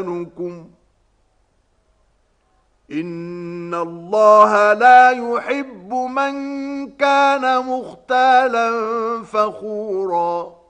إن الله لا يحب من كان مختالا فخورا